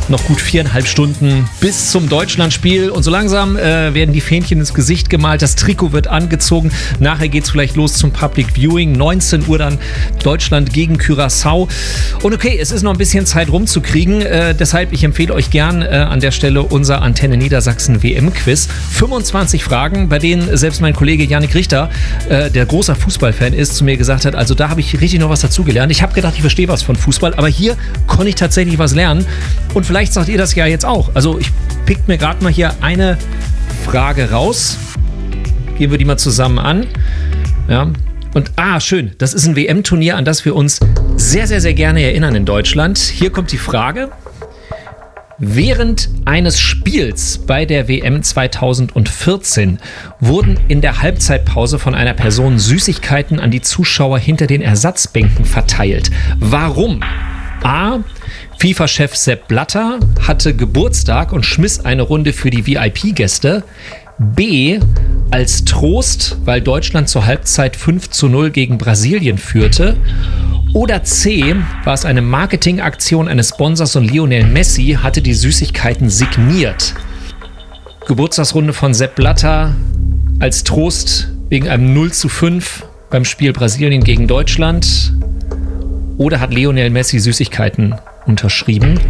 Noch gut 4,5 Stunden bis zum Deutschlandspiel. Und so langsam werden die Fähnchen ins Gesicht gemalt. Das Trikot wird angezogen. Nachher geht es vielleicht los zum Public Viewing. 19 Uhr dann Deutschland gegen Curaçao. Und okay, es ist noch ein bisschen Zeit rumzukriegen. Deshalb, ich empfehle euch gern an der Stelle unser Antenne Niedersachsen WM-Quiz. 25 Fragen, bei denen selbst mein Kollege Yannick Richter, der großer Fußballfan ist, zu mir gesagt hat, also da habe ich richtig noch was dazugelernt. Ich habe gedacht, ich verstehe was von Fußball, aber hier konnte ich tatsächlich was lernen. Und vielleicht sagt ihr das ja jetzt auch. Also ich pick mir gerade mal hier eine Frage raus. Gehen wir die mal zusammen an. Ja. Und schön, das ist ein WM-Turnier, an das wir uns sehr, sehr, sehr gerne erinnern in Deutschland. Hier kommt die Frage. Während eines Spiels bei der WM 2014 wurden in der Halbzeitpause von einer Person Süßigkeiten an die Zuschauer hinter den Ersatzbänken verteilt. Warum? A. FIFA-Chef Sepp Blatter hatte Geburtstag und schmiss eine Runde für die VIP-Gäste. B. Als Trost, weil Deutschland zur Halbzeit 5:0 gegen Brasilien führte. Oder C. War es eine Marketingaktion eines Sponsors und Lionel Messi hatte die Süßigkeiten signiert. Geburtstagsrunde von Sepp Blatter als Trost wegen einem 0:5 beim Spiel Brasilien gegen Deutschland. Oder hat Lionel Messi Süßigkeiten unterschrieben?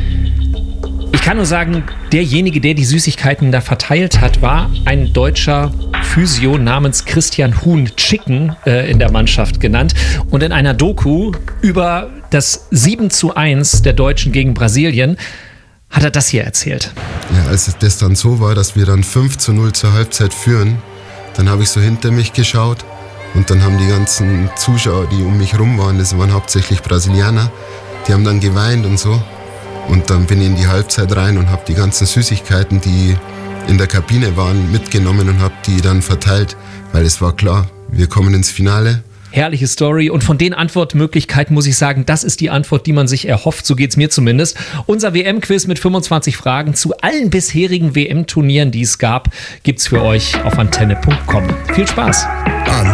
Ich kann nur sagen, derjenige, der die Süßigkeiten da verteilt hat, war ein deutscher Physio namens Christian Huhn Chicken in der Mannschaft genannt. Und in einer Doku über das 7:1 der Deutschen gegen Brasilien hat er das hier erzählt. Ja, als das dann so war, dass wir dann 5:0 zur Halbzeit führen, dann habe ich so hinter mich geschaut und dann haben die ganzen Zuschauer, die um mich rum waren, das waren hauptsächlich Brasilianer, die haben dann geweint und so. Und dann bin ich in die Halbzeit rein und habe die ganzen Süßigkeiten, die in der Kabine waren, mitgenommen und habe die dann verteilt, weil es war klar, wir kommen ins Finale. Herrliche Story. Und von den Antwortmöglichkeiten muss ich sagen, das ist die Antwort, die man sich erhofft. So geht's mir zumindest. Unser WM-Quiz mit 25 Fragen zu allen bisherigen WM-Turnieren, die es gab, gibt's für euch auf antenne.com. Viel Spaß!